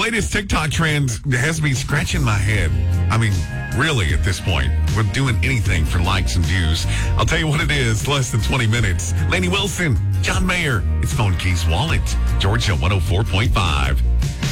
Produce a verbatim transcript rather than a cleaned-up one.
latest TikTok trend has me scratching my head. I mean, really, at this point, we're doing anything for likes and views. I'll tell you what it is. Less than twenty minutes. Lainey Wilson, John Mayer. It's Phone Keys Wallet. Georgia one oh four point five.